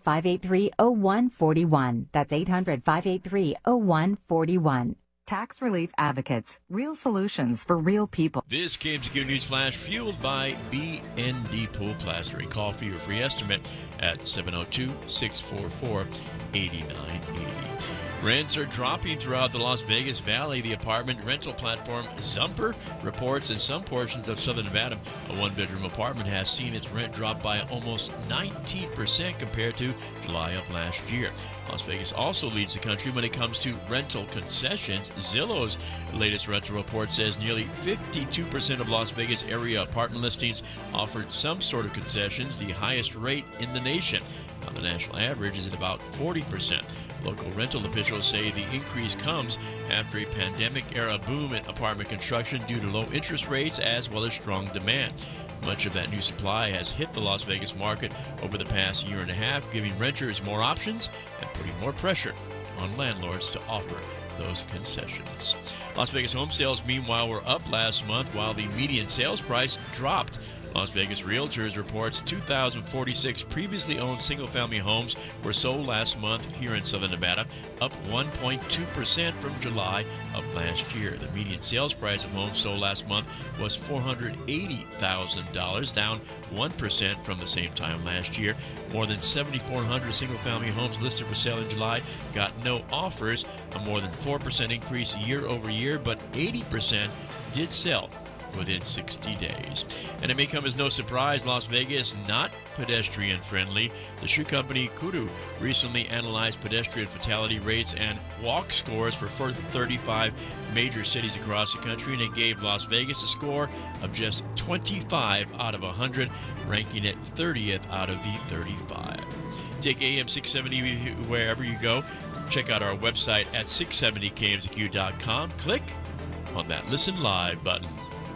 800-583-0141. That's 800-583-0141. Tax Relief Advocates. Real solutions for real people. This KMZQ News Flash fueled by BND Pool Plastering. Call for your free estimate at 702-644-8980. Rents are dropping throughout the Las Vegas Valley. The apartment rental platform Zumper reports in some portions of southern Nevada, a one-bedroom apartment has seen its rent drop by almost 19% compared to July of last year. Las Vegas also leads the country when it comes to rental concessions. Zillow's latest rental report says nearly 52% of Las Vegas area apartment listings offered some sort of concessions, the highest rate in the nation. Now, the national average is at about 40%. Local rental officials say the increase comes after a pandemic-era boom in apartment construction due to low interest rates as well as strong demand. Much of that new supply has hit the Las Vegas market over the past year and a half, giving renters more options and putting more pressure on landlords to offer those concessions. Las Vegas home sales, meanwhile, were up last month while the median sales price dropped. Las Vegas Realtors reports 2,046 previously owned single-family homes were sold last month here in southern Nevada, up 1.2% from July of last year. The median sales price of homes sold last month was $480,000, down 1% from the same time last year. More than 7,400 single-family homes listed for sale in July got no offers, a more than 4% increase year over year, but 80% did sell within 60 days. And it may come as no surprise, Las Vegas not pedestrian friendly. The shoe company Kudu recently analyzed pedestrian fatality rates and walk scores for 35 major cities across the country, and it gave Las Vegas a score of just 25 out of 100, ranking it 30th out of the 35. Take AM 670 wherever you go. Check out our website at 670kmzq.com. Click on that Listen Live button.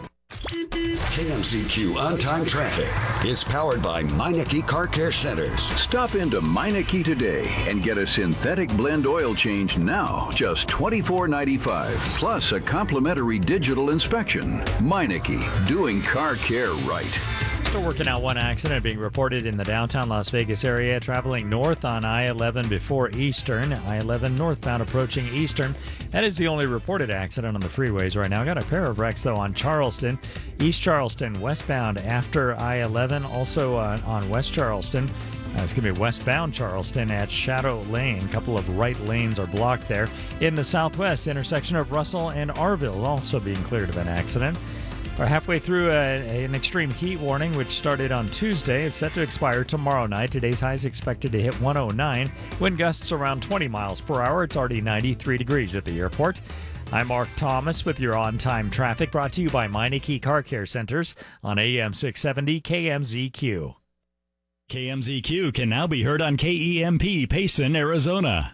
KMZQ on-time traffic is powered by Meineke Car Care Centers. Stop into Meineke today and get a synthetic blend oil change now, just $24.95, plus a complimentary digital inspection. Meineke, doing car care right. Still working out one accident being reported in the downtown Las Vegas area, traveling north on I-11 before Eastern. I-11 northbound approaching Eastern. That is the only reported accident on the freeways right now. Got a pair of wrecks, though, on Charleston. East Charleston, westbound after I-11. Also on West Charleston. It's going to be westbound Charleston at Shadow Lane. A couple of right lanes are blocked there. In the southwest, intersection of Russell and Arville also being cleared of an accident. We're halfway through an extreme heat warning, which started on Tuesday. It's set to expire tomorrow night. Today's high is expected to hit 109. Wind gusts around 20 miles per hour. It's already 93 degrees at the airport. I'm Mark Thomas with your on-time traffic, brought to you by Meineke Car Care Centers on AM 670 KMZQ. KMZQ can now be heard on KEMP, Payson, Arizona.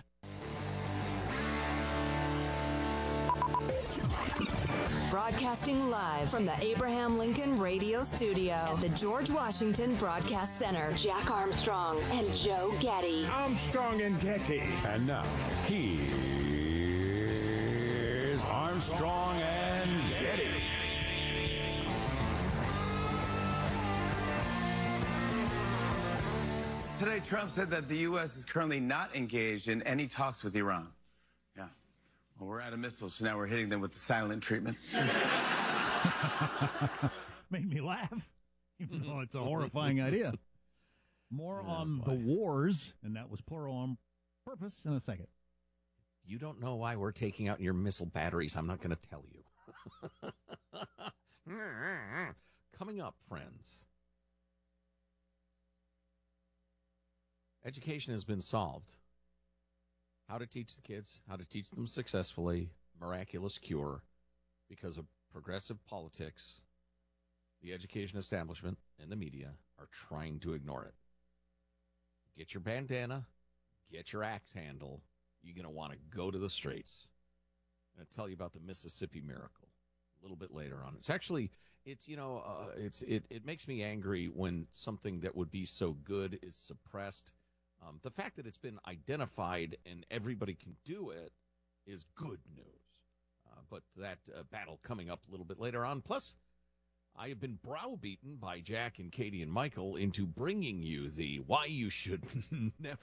Broadcasting live from the Abraham Lincoln Radio Studio at the George Washington Broadcast Center. Jack Armstrong and Joe Getty. Armstrong and Getty. And now, here's Armstrong and Getty. Today, Trump said that the U.S. is currently not engaged in any talks with Iran. Yeah. Well, we're out of missiles, so now we're hitting them with the silent treatment. Made me laugh, even though it's a horrifying idea. More on the wars, and that was plural on purpose, in a second. You don't know why we're taking out your missile batteries. I'm not going to tell you. Coming up, friends. Education has been solved. How to teach the kids, how to teach them successfully, miraculous cure, because of progressive politics, the education establishment, and the media are trying to ignore it. Get your bandana, get your axe handle. You're going to want to go to the streets. I'm going to tell you about the Mississippi Miracle a little bit later on. It's actually, it makes me angry when something that would be so good is suppressed. The fact that it's been identified and everybody can do it is good news. But that battle coming up a little bit later on. Plus, I have been browbeaten by Jack and Katie and Michael into bringing you the why you should never